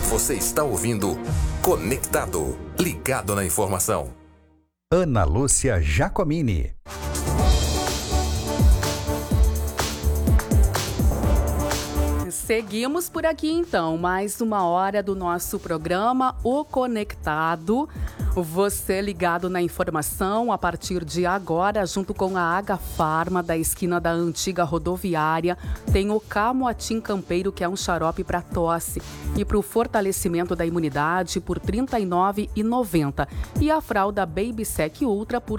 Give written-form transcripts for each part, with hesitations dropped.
Você está ouvindo Conectado, ligado na informação. Ana Lúcia Giacomini. Seguimos por aqui então, mais uma hora do nosso programa O Conectado. Você ligado na informação a partir de agora, junto com a Agafarma, da esquina da antiga rodoviária, tem o Camoatim Campeiro, que é um xarope para tosse e para o fortalecimento da imunidade por R$ 39,90. E a fralda Baby Sec Ultra por R$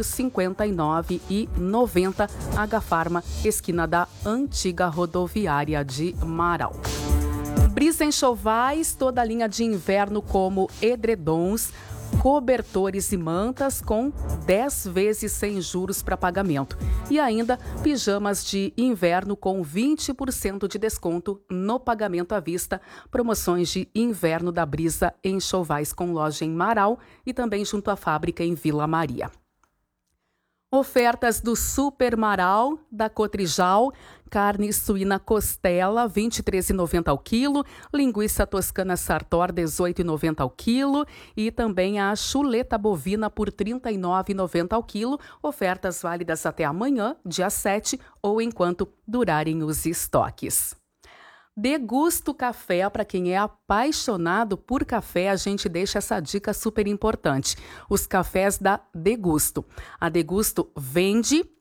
59,90. Agafarma, esquina da antiga rodoviária de Marau. Brisa Enxovais, toda a linha de inverno como edredons, cobertores e mantas com 10 vezes sem juros para pagamento. E ainda pijamas de inverno com 20% de desconto no pagamento à vista. Promoções de inverno da Brisa Enxovais, com loja em Marau e também junto à fábrica em Vila Maria. Ofertas do Super Marau, da Cotrijal, carne suína costela, R$ 23,90 ao quilo, linguiça toscana sartor, R$ 18,90 ao quilo e também a chuleta bovina por R$ 39,90 ao quilo. Ofertas válidas até amanhã, dia 7, ou enquanto durarem os estoques. Degusto Café, para quem é apaixonado por café, a gente deixa essa dica super importante. Os cafés da Degusto. A Degusto vende